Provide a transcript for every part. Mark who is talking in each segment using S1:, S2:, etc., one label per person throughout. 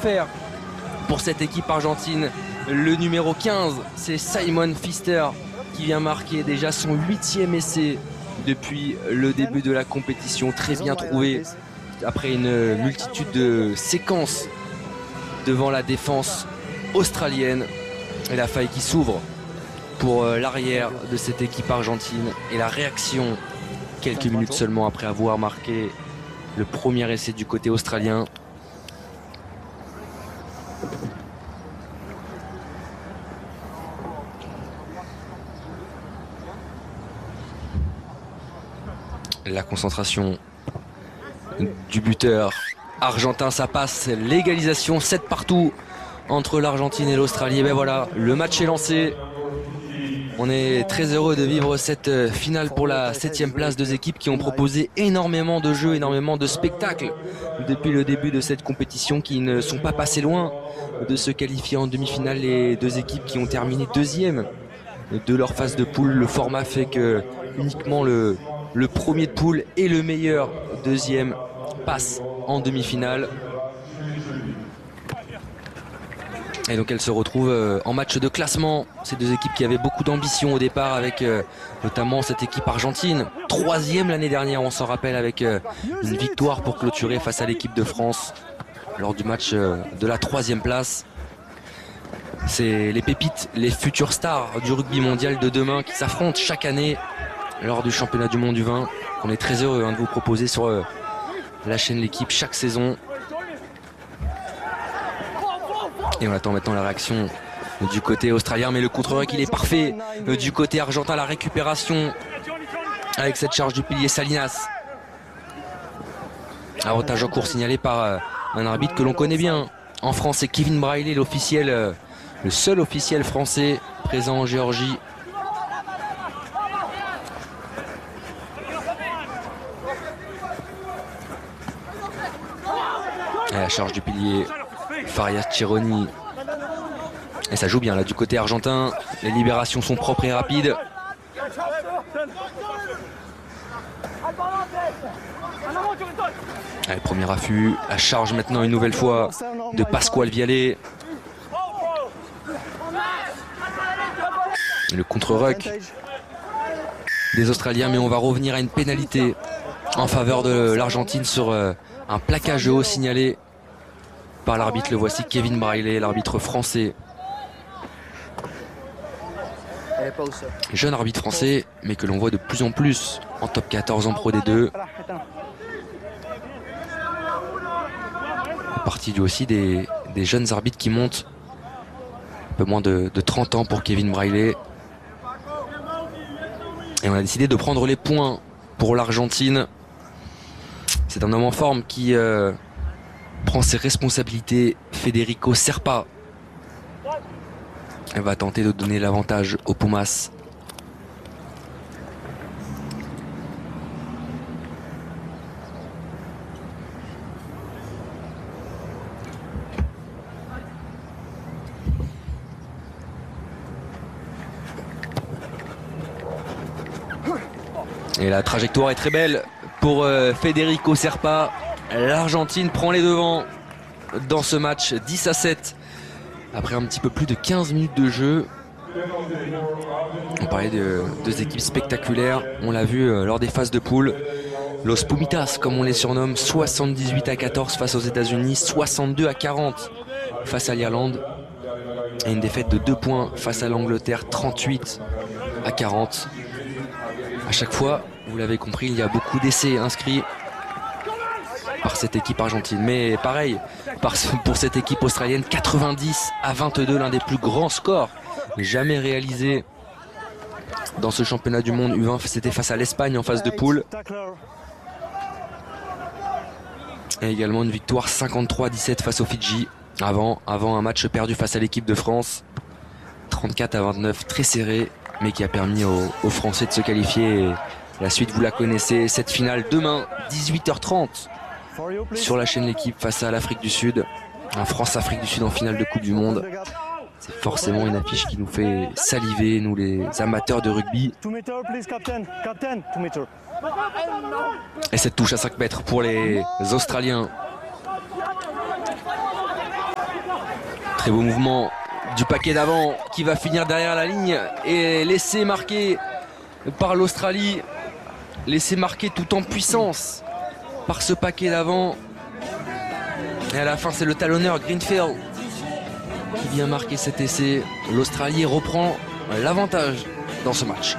S1: faire pour cette équipe argentine. Le numéro 15, c'est Simon Pfister qui vient marquer déjà son 8e essai depuis le début de la compétition. Très bien trouvé après une multitude de séquences devant la défense australienne. Et la faille qui s'ouvre pour l'arrière de cette équipe argentine. Et la réaction quelques minutes seulement après avoir marqué le premier essai du côté australien. La concentration du buteur argentin, ça passe. L'égalisation 7 partout entre l'Argentine et l'Australie. Et ben voilà, le match est lancé. On est très heureux de vivre cette finale pour la 7e place. Deux équipes qui ont proposé énormément de jeux, énormément de spectacles depuis le début de cette compétition, qui ne sont pas passées loin de se qualifier en demi-finale. Les deux équipes qui ont terminé deuxième de leur phase de poule. Le format fait que uniquement le premier de poule et le meilleur deuxième passe en demi-finale. Et donc elles se retrouvent en match de classement. Ces deux équipes qui avaient beaucoup d'ambition au départ, avec notamment cette équipe argentine, 3e l'année dernière, on s'en rappelle, avec une victoire pour clôturer face à l'équipe de France lors du match de la 3e place. C'est les pépites, les futures stars du rugby mondial de demain qui s'affrontent chaque année lors du championnat du monde du vin. On est très heureux de vous proposer sur la chaîne L'équipe chaque saison. Et on attend maintenant la réaction du côté australien, mais le contre-rec il est parfait du côté argentin. La récupération avec cette charge du pilier Salinas. Avantage en cours signalé par un arbitre que l'on connaît bien en France, c'est Kevin Braillet, l'officiel, le seul officiel français présent en Géorgie. Et la charge du pilier Farias Chironi. Et ça joue bien là du côté argentin. Les libérations sont propres et rapides. Allez, premier affût. La charge maintenant une nouvelle fois de Pascual Viallet. Le contre-ruck des Australiens, mais on va revenir à une pénalité en faveur de l'Argentine sur un plaquage haut signalé par l'arbitre. Le voici, Kevin Braillet, l'arbitre français. Jeune arbitre français, mais que l'on voit de plus en plus en top 14 en Pro D2. Partie du aussi des jeunes arbitres qui montent. Un peu moins de 30 ans pour Kevin Braillet. Et on a décidé de prendre les points pour l'Argentine. C'est un homme en forme qui prend ses responsabilités. Federico Serpa. Elle va tenter de donner l'avantage aux Pumas. Et la trajectoire est très belle pour Federico Serpa. L'Argentine prend les devants dans ce match, 10-7. Après un petit peu plus de 15 minutes de jeu. On parlait de deux équipes spectaculaires. On l'a vu lors des phases de poule. Los Pumitas, comme on les surnomme, 78-14 face aux États-Unis, 62-40 face à l'Irlande. Et une défaite de 2 points face à l'Angleterre, 38-40. À chaque fois, vous l'avez compris, il y a beaucoup d'essais inscrits par cette équipe argentine. Mais pareil, pour cette équipe australienne, 90-22, l'un des plus grands scores jamais réalisés dans ce championnat du monde U20. C'était face à l'Espagne en phase de poule. Et également une victoire 53-17 face aux Fidji avant un match perdu face à l'équipe de France. 34-29, très serré, mais qui a permis aux Français de se qualifier. Et la suite, vous la connaissez, cette finale demain, 18h30, sur la chaîne L'équipe face à l'Afrique du Sud. Un France-Afrique du Sud en finale de Coupe du Monde. C'est forcément une affiche qui nous fait saliver, nous les amateurs de rugby. Et cette touche à 5 mètres pour les Australiens. Très beau mouvement du paquet d'avant qui va finir derrière la ligne et laisser marquer par l'Australie. Laisser marquer tout en puissance par ce paquet d'avant. Et à la fin, c'est le talonneur Greenfield qui vient marquer cet essai. L'Australie reprend l'avantage dans ce match.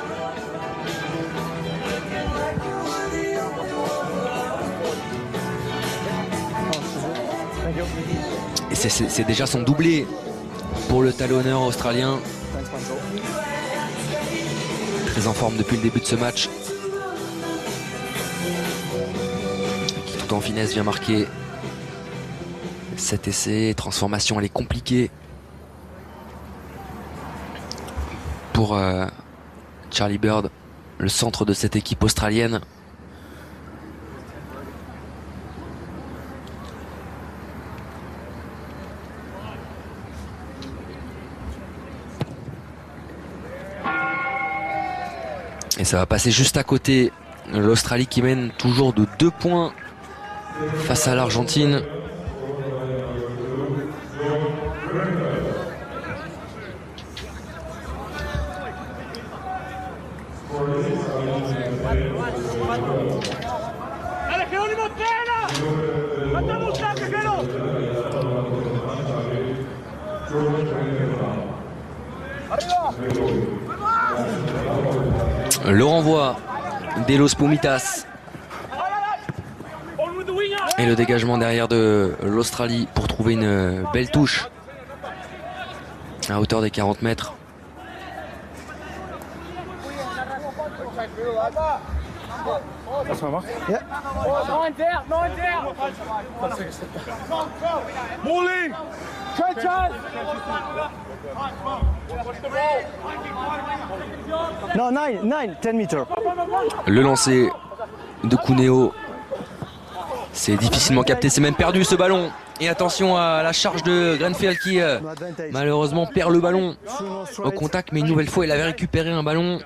S1: Et c'est déjà son doublé pour le talonneur australien. Très en forme depuis le début de ce match. Qui tout en finesse vient marquer cet essai. Transformation, elle est compliquée pour Charlie Bird, le centre de cette équipe australienne. Et ça va passer juste à côté. L'Australie qui mène toujours de 2 points face à l'Argentine. Le renvoi d'Elos Pumitas et le dégagement derrière de l'Australie pour trouver une belle touche à hauteur des 40 mètres.
S2: No, 10 meters.
S1: Le lancer de Cuneo, c'est difficilement capté, c'est même perdu ce ballon. Et attention à la charge de Greenfield qui malheureusement perd le ballon au contact, mais une nouvelle fois il avait récupéré un ballon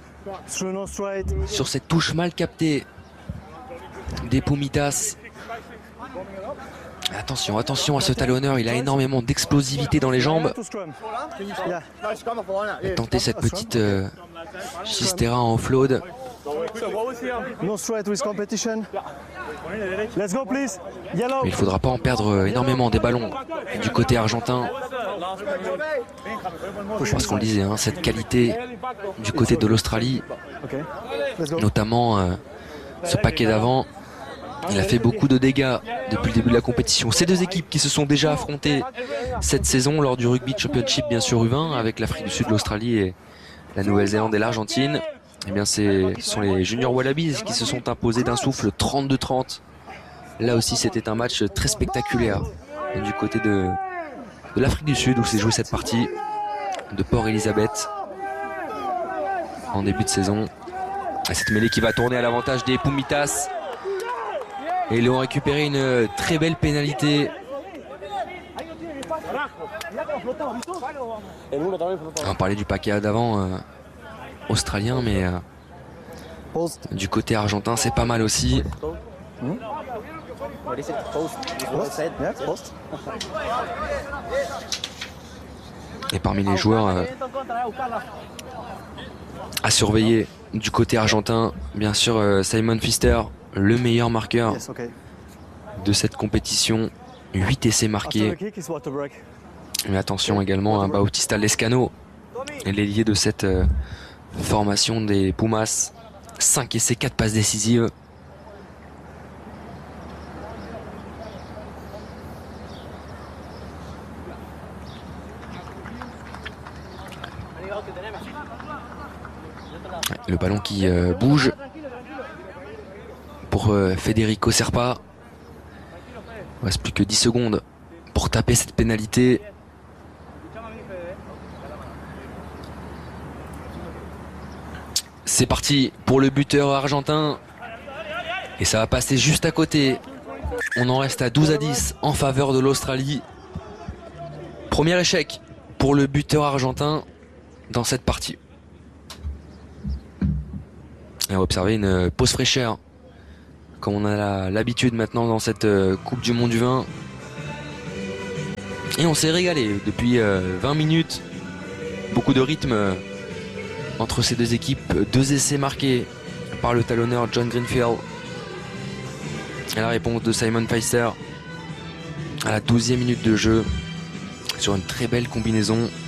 S1: sur cette touche mal captée des Pumitas. Attention, attention à ce talonneur, il a énormément d'explosivité dans les jambes. Il a tenté cette petite Chistera en offload. Mais il ne faudra pas en perdre énormément des ballons du côté argentin. Parce qu'on le disait, hein, cette qualité du côté de l'Australie, notamment ce paquet d'avant. Il a fait beaucoup de dégâts depuis le début de la compétition. Ces deux équipes qui se sont déjà affrontées cette saison lors du Rugby Championship, bien sûr U20, avec l'Afrique du Sud, l'Australie et la Nouvelle-Zélande et l'Argentine. Eh bien, ce sont les Junior Wallabies qui se sont imposés d'un souffle 32-30. Là aussi, c'était un match très spectaculaire du côté de l'Afrique du Sud où s'est jouée cette partie de Port Elizabeth en début de saison. Et cette mêlée qui va tourner à l'avantage des Pumitas. Et ils ont récupéré une très belle pénalité. On parlait du paquet d'avant australien, mais du côté argentin, c'est pas mal aussi. Et parmi les joueurs à surveiller du côté argentin, bien sûr Simon Pfister, le meilleur marqueur de cette compétition. 8 essais marqués. Mais attention également à Bautista Lescano, l'ailier de cette formation des Pumas. 5 essais, 4 passes décisives. Le ballon qui bouge pour Federico Serpa. Il ne reste plus que 10 secondes pour taper cette pénalité. C'est parti pour le buteur argentin. Et ça va passer juste à côté. On en reste à 12-10 en faveur de l'Australie. Premier échec pour le buteur argentin dans cette partie. Et on va observer une pause fraîcheur, comme on a l'habitude maintenant dans cette Coupe du Monde du Vin, Et on s'est régalé depuis 20 minutes. Beaucoup de rythme entre ces deux équipes. 2 essais marqués par le talonneur John Greenfield. Et la réponse de Simon Pfister à la 12e minute de jeu sur une très belle combinaison.